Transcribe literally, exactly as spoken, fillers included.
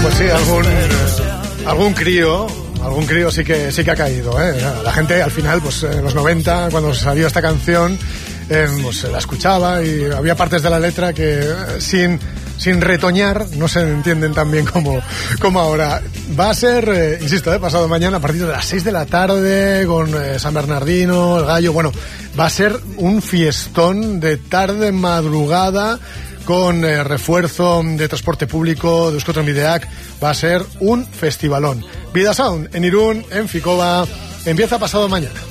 Pues sí, algún, algún crío, algún crío sí que sí que ha caído, ¿eh? La gente al final, pues en los noventa, cuando salió esta canción, eh, pues la escuchaba y había partes de la letra que eh, sin, sin retoñar no se entienden tan bien como, como ahora. Va a ser, eh, insisto, eh, pasado mañana a partir de las seis de la tarde con eh, San Bernardino, el Gallo. Bueno, va a ser un fiestón de tarde, madrugada, con eh, refuerzo de transporte público de Euskotren Bideak. Va a ser un festivalón. Vida Sound en Irún, en Ficova, empieza pasado mañana.